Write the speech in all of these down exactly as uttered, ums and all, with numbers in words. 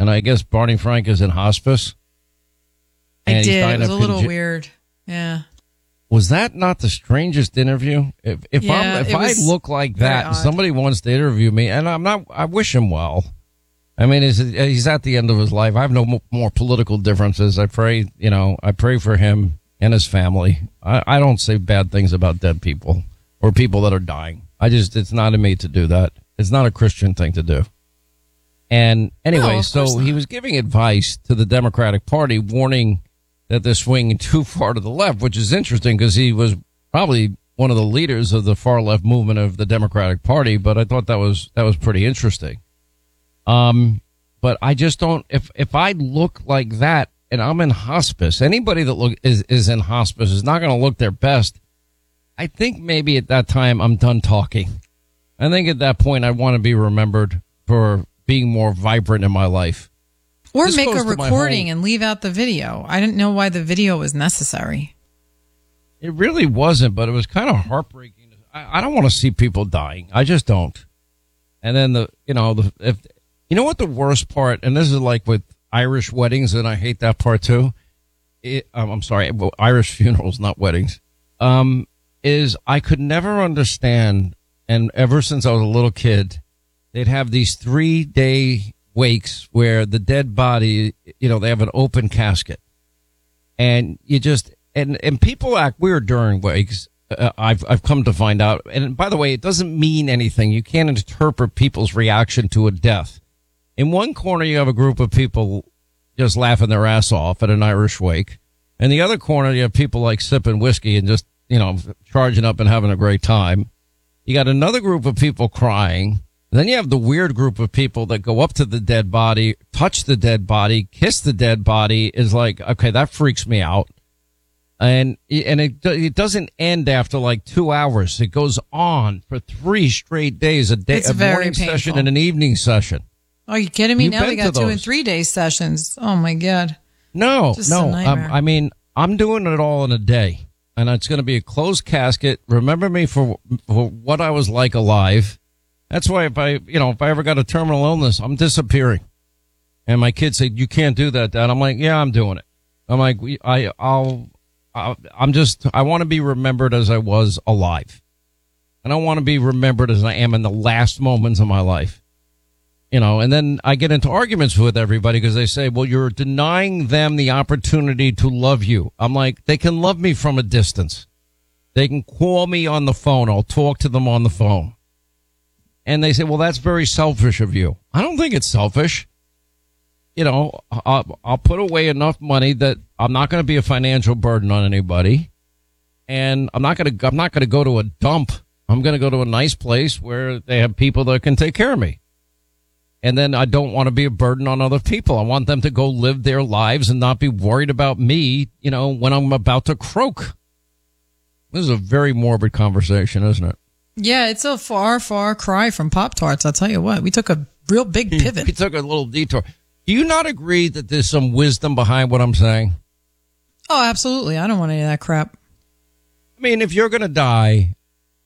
and I guess Barney Frank is in hospice. I did. It was a little conge- weird. Yeah. Was that not the strangest interview? If if, yeah, I'm, if I look like that and somebody wants to interview me, and I'm not, I wish him well. I mean, he's, he's at the end of his life. I have no more political differences. I pray, you know, I pray for him and his family. I, I don't say bad things about dead people or people that are dying. I just, it's not in me to do that. It's not a Christian thing to do. And anyway, no, so he was giving advice to the Democratic Party, warning that they're swinging too far to the left, which is interesting because he was probably one of the leaders of the far left movement of the Democratic Party. But I thought that was, that was pretty interesting. Um, but I just don't, if, if I look like that and I'm in hospice, anybody that look is, is in hospice is not going to look their best. I think maybe at that time I'm done talking. I think at that point I want to be remembered for being more vibrant in my life. Or This make goes a to my recording whole- and leave out the video. I didn't know why the video was necessary. It really wasn't, but it was kind of heartbreaking. I, I don't want to see people dying. I just don't. And then the, you know, the, if, you know what the worst part, and this is like with Irish weddings, and I hate that part too. It, um, I'm sorry, Irish funerals, not weddings. Um, is I could never understand, and ever since I was a little kid, they'd have these three day wakes where the dead body, you know, they have an open casket, and you just and and people act weird during wakes. Uh, I've I've come to find out, and by the way, it doesn't mean anything. You can't interpret people's reaction to a death. In one corner, you have a group of people just laughing their ass off at an Irish wake. In the other corner, you have people like sipping whiskey and just, you know, charging up and having a great time. You got another group of people crying. Then you have the weird group of people that go up to the dead body, touch the dead body, kiss the dead body. Is like, okay, that freaks me out. And, and it, it doesn't end after like two hours. It goes on for three straight days, a day, It's a very morning painful. session and an evening session. Are you kidding me? You've Now been they to got two those. and three day sessions. Oh my God. No, Just a no. nightmare. Um, I mean, I'm doing it all in a day, and it's going to be a closed casket. Remember me for, for what I was like alive. That's why if I, you know, if I ever got a terminal illness, I'm disappearing. And my kids say, "You can't do that, Dad." I'm like, "Yeah, I'm doing it." I'm like, we- I, I'll, I'll I'm just, I want to be remembered as I was alive. I don't want to be remembered as I am in the last moments of my life. You know, and then I get into arguments with everybody because they say, well, you're denying them the opportunity to love you. I'm like, they can love me from a distance. They can call me on the phone. I'll talk to them on the phone. And they say, well, that's very selfish of you. I don't think it's selfish. You know, I'll, I'll put away enough money that I'm not going to be a financial burden on anybody. And I'm not going to, I'm not going to go to a dump. I'm going to go to a nice place where they have people that can take care of me. And then I don't want to be a burden on other people. I want them to go live their lives and not be worried about me, you know, when I'm about to croak. This is a very morbid conversation, isn't it? Yeah, it's a far, far cry from Pop-Tarts. I'll tell you what, we took a real big pivot. We took a little detour. Do you not agree that there's some wisdom behind what I'm saying? Oh, absolutely. I don't want any of that crap. I mean, if you're going to die,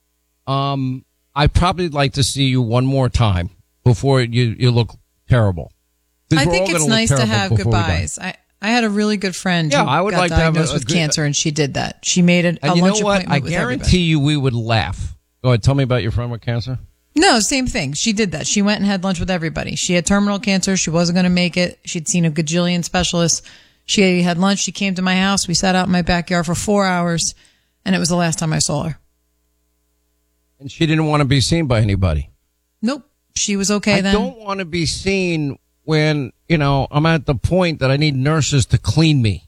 um, I'd probably like to see you one more time before you, you look terrible. 'Cause I we're think all it's gonna look nice to terrible have before we die. goodbyes. I, I had a really good friend Yeah, who I would got like to have diagnosed a- a with good- cancer, and she did that. She made it a And you lunch know what? appointment I with guarantee everybody. you we would laugh. Go ahead. Tell me about your friend with cancer. No, same thing. She did that. She went and had lunch with everybody. She had terminal cancer. She wasn't going to make it. She'd seen a gajillion specialists. She had lunch. She came to my house. We sat out in my backyard for four hours, and it was the last time I saw her. And she didn't want to be seen by anybody. Nope. She was okay I then. don't want to be seen when, you know, I'm at the point that I need nurses to clean me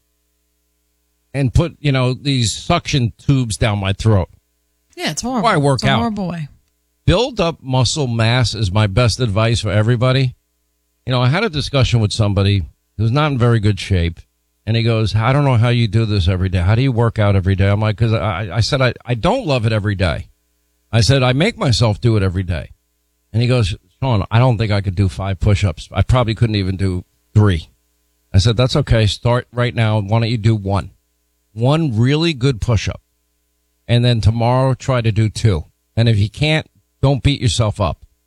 and put, you know, these suction tubes down my throat. Yeah, it's horrible. Why work it's a out? horrible way. Build up muscle mass is my best advice for everybody. You know, I had a discussion with somebody who's not in very good shape, and he goes, I don't know how you do this every day. How do you work out every day? I'm like, because I, I said, I, I don't love it every day. I said, I make myself do it every day. And he goes, Sean, I don't think I could do five push-ups. I probably couldn't even do three. I said, that's okay. Start right now. Why don't you do one? One really good push-up. And then tomorrow, try to do two. And if you can't, don't beat yourself up.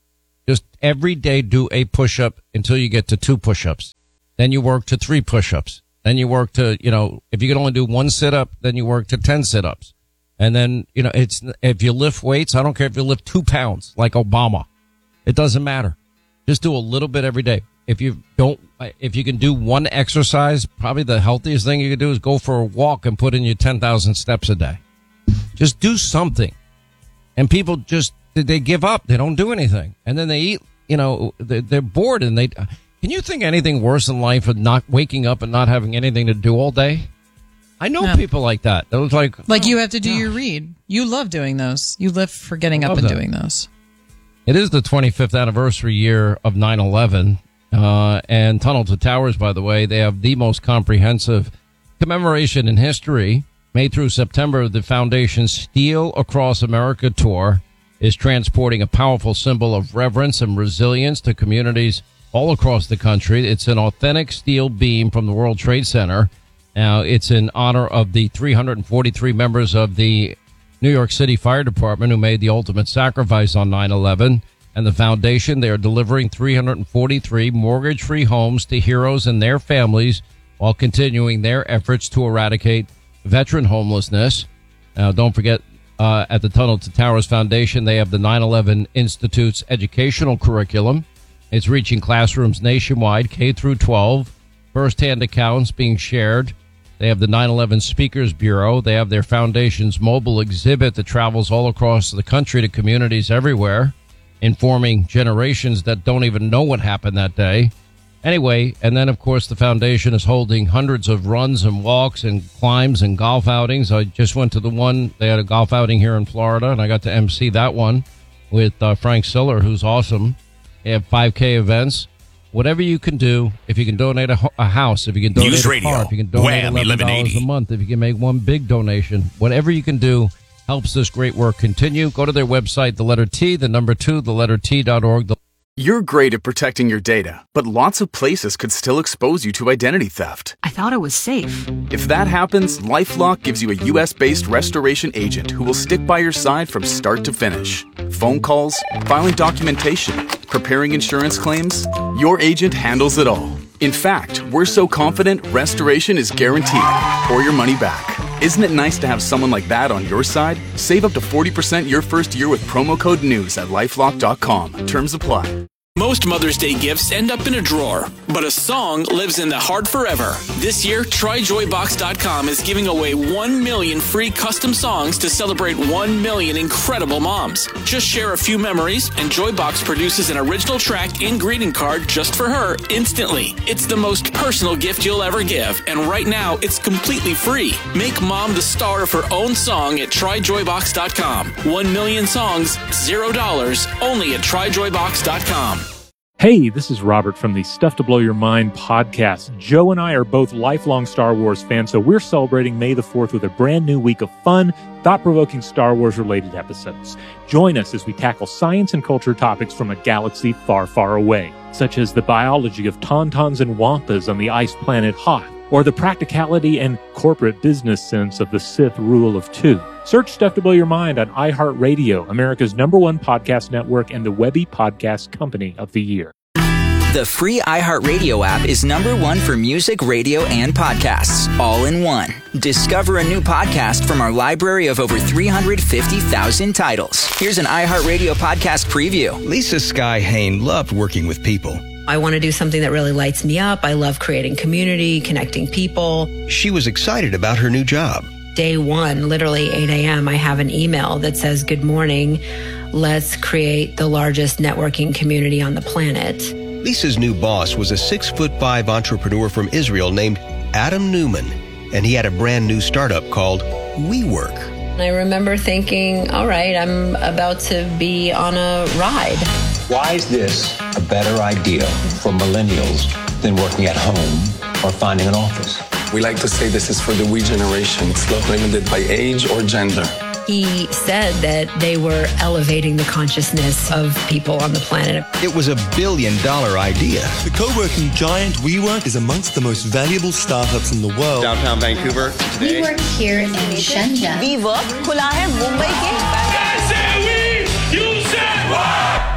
Just every day do a push-up until you get to two push-ups. Then you work to three push-ups. Then you work to, you know, if you can only do one sit-up, then you work to ten sit-ups. And then, you know, it's, if you lift weights, I don't care if you lift two pounds like Obama. It doesn't matter. Just do a little bit every day. If you don't, if you can do one exercise, probably the healthiest thing you can do is go for a walk and put in your ten thousand steps a day. Just do something. And people just, they give up. They don't do anything. And then they eat, you know, they're bored and they, can you think anything worse in life than not waking up and not having anything to do all day? I know no. people like that. It was like, like oh, you have to do gosh. your read. You love doing those. You live for getting up and that. doing those. It is the twenty-fifth anniversary year of nine eleven. Uh, and Tunnel to Towers, by the way, they have the most comprehensive commemoration in history. May through September, the foundation's Steel Across America tour is transporting a powerful symbol of reverence and resilience to communities all across the country. It's an authentic steel beam from the World Trade Center. Now, it's in honor of the three hundred forty-three members of the New York City Fire Department who made the ultimate sacrifice on nine eleven. And the foundation, they are delivering three hundred forty-three mortgage-free homes to heroes and their families while continuing their efforts to eradicate veteran homelessness. Now, don't forget, uh, at the Tunnel to Towers Foundation, they have the nine eleven Institute's educational curriculum. It's reaching classrooms nationwide, K through twelve, first-hand accounts being shared. They have the nine eleven Speakers Bureau. They have their foundation's mobile exhibit that travels all across the country to communities everywhere, informing generations that don't even know what happened that day. Anyway, and then, of course, the foundation is holding hundreds of runs and walks and climbs and golf outings. I just went to the one. They had a golf outing here in Florida, and I got to emcee that one with uh, Frank Siller, who's awesome. They have five K events. Whatever you can do, if you can donate a, a house, if you can donate News a Radio, car, if you can donate Wham, eleven dollars a month, if you can make one big donation, whatever you can do helps this great work continue. Go to their website, the letter T, the number two, the letter T dot org. You're great at protecting your data, but lots of places could still expose you to identity theft. I thought it was safe. If that happens, LifeLock gives you a U S-based restoration agent who will stick by your side from start to finish. Phone calls, filing documentation, preparing insurance claims, your agent handles it all. In fact, we're so confident restoration is guaranteed or your money back. Isn't it nice to have someone like that on your side? Save up to forty percent your first year with promo code NEWS at LifeLock dot com. Terms apply. Most Mother's Day gifts end up in a drawer, but a song lives in the heart forever. This year, Try Joy Box dot com is giving away one million free custom songs to celebrate one million incredible moms. Just share a few memories, and Joybox produces an original track and greeting card just for her instantly. It's the most personal gift you'll ever give, and right now, it's completely free. Make mom the star of her own song at Try Joy Box dot com. One million songs, zero dollars, only at Try Joy Box dot com. Hey, this is Robert from the Stuff to Blow Your Mind podcast. Joe and I are both lifelong Star Wars fans, so we're celebrating May the fourth with a brand new week of fun, thought-provoking Star Wars-related episodes. Join us as we tackle science and culture topics from a galaxy far, far away, such as the biology of tauntauns and wampas on the ice planet Hoth, or the practicality and corporate business sense of the Sith rule of two. Search Stuff to Blow Your Mind on iHeartRadio, America's number one podcast network and the Webby Podcast Company of the Year. The free iHeartRadio app is number one for music, radio, and podcasts, all in one. Discover a new podcast from our library of over three hundred fifty thousand titles. Here's an iHeartRadio podcast preview. Lisa Sky Hain loved working with people. I want to do something that really lights me up. I love creating community, connecting people. She was excited about her new job. Day one, literally eight a.m., I have an email that says, "Good morning. Let's create the largest networking community on the planet." Lisa's new boss was a six foot five entrepreneur from Israel named Adam Newman, and he had a brand new startup called WeWork. I remember thinking, all right, I'm about to be on a ride. Why is this a better idea for millennials than working at home or finding an office? We like to say this is for the we generation. It's not limited by age or gender. He said that they were elevating the consciousness of people on the planet. It was a billion dollar idea. The co-working giant WeWork is amongst the most valuable startups in the world. Downtown Vancouver today. We work here in Shenzhen. WeWork खुला है मुंबई के. I say we, you say what?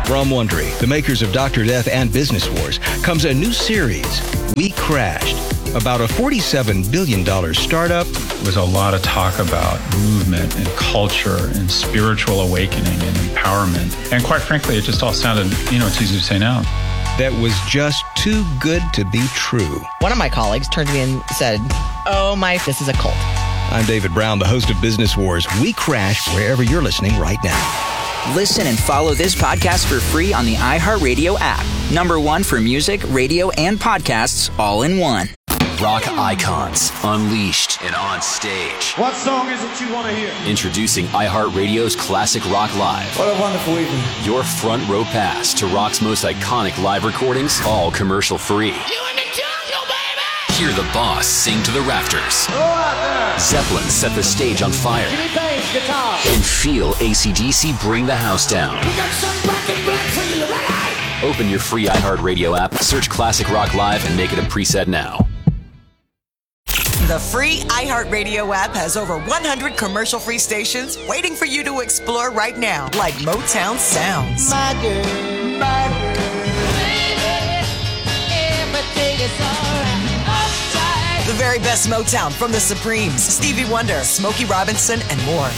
From Wondery, the makers of Doctor Death and Business Wars, comes a new series, We Crashed, about a forty-seven billion dollars startup. There was a lot of talk about movement and culture and spiritual awakening and empowerment. And quite frankly, it just all sounded, you know, it's easy to say now. That was just too good to be true. One of my colleagues turned to me and said, "Oh my, this is a cult." I'm David Brown, the host of Business Wars. We Crashed wherever you're listening right now. Listen and follow this podcast for free on the iHeartRadio app. Number one for music, radio, and podcasts all in one. Rock icons unleashed and on stage. What song is it you want to hear? Introducing iHeartRadio's Classic Rock Live. What a wonderful evening. Your front row pass to rock's most iconic live recordings, all commercial free. You in the jungle, baby! Hear the boss sing to the rafters. Go out there! Zeppelin set the stage on fire. Jimmy Page, guitar. And feel A C D C bring the house down. We got some rock and black for you, right? Open your free iHeartRadio app, search Classic Rock Live, and make it a preset now. The free iHeartRadio app has over one hundred commercial-free stations waiting for you to explore right now, like Motown Sounds. My girl, my girl, baby, everything is all right. The very best Motown from the Supremes, Stevie Wonder, Smokey Robinson, and more.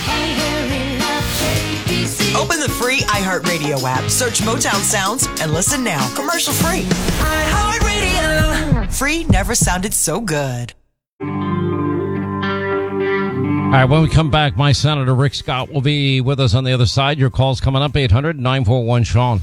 Open the free iHeartRadio app, search Motown Sounds, and listen now. Commercial-free. iHeartRadio. Free never sounded so good. All right, when we come back, my Senator Rick Scott will be with us on the other side. Your call's coming up, eight hundred nine four one Sean.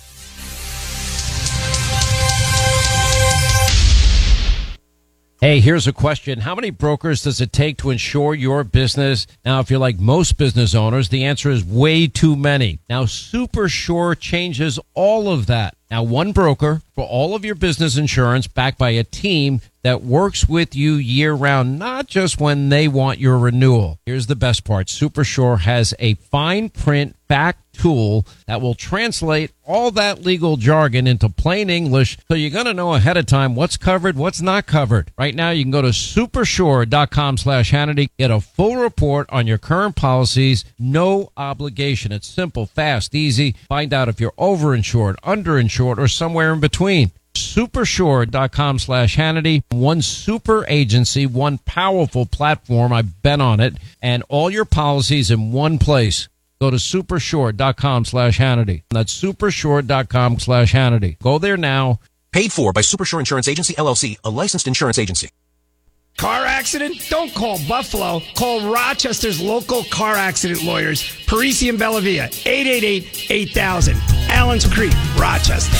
Hey, here's a question. How many brokers does it take to insure your business? Now, if you're like most business owners, the answer is way too many. Now, SuperSure changes all of that. Now, one broker for all of your business insurance backed by a team that works with you year-round, not just when they want your renewal. Here's the best part. SuperSure has a fine print back tool that will translate all that legal jargon into plain English, so you're going to know ahead of time what's covered, what's not covered. Right now, you can go to supersure.com slash Hannity, get a full report on your current policies, no obligation. It's simple, fast, easy. Find out if you're overinsured, underinsured, or somewhere in between. Supersure.com slash Hannity. One super agency, one powerful platform. I've been on it. And all your policies in one place. Go to supersure.com slash Hannity. That's supersure.com slash Hannity. Go there now. Paid for by Supersure Insurance Agency, L L C, a licensed insurance agency. Car accident? Don't call Buffalo. Call Rochester's local car accident lawyers, Parisi and Bellavia, eight eight eight, eight thousand. Allen's Creek, Rochester.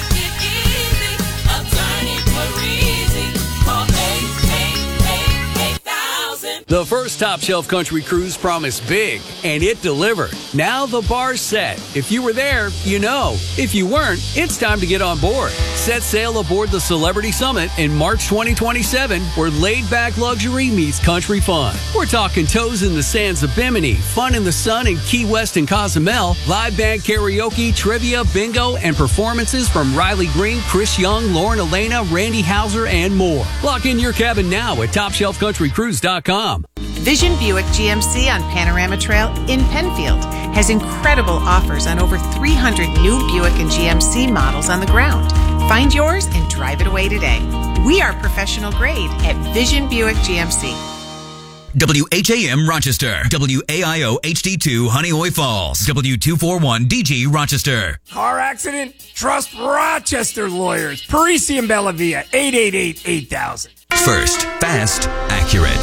The first Top Shelf Country Cruise promised big, and it delivered. Now the bar's set. If you were there, you know. If you weren't, it's time to get on board. Set sail aboard the Celebrity Summit in March twenty twenty-seven, where laid-back luxury meets country fun. We're talking toes in the sands of Bimini, fun in the sun in Key West and Cozumel, live band karaoke, trivia, bingo, and performances from Riley Green, Chris Young, Lauren Elena, Randy Hauser, and more. Lock in your cabin now at top shelf country cruise dot com. Vision Buick G M C on Panorama Trail in Penfield has incredible offers on over three hundred new Buick and G M C models on the ground. Find yours and drive it away today. We are professional grade at Vision Buick G M C. W H A M Rochester, W A I O H D two Honeoye Falls, W two forty-one D G Rochester. Car accident? Trust Rochester lawyers, Parisi and Bellavia, eight eight eight, eight thousand. First, fast, accurate.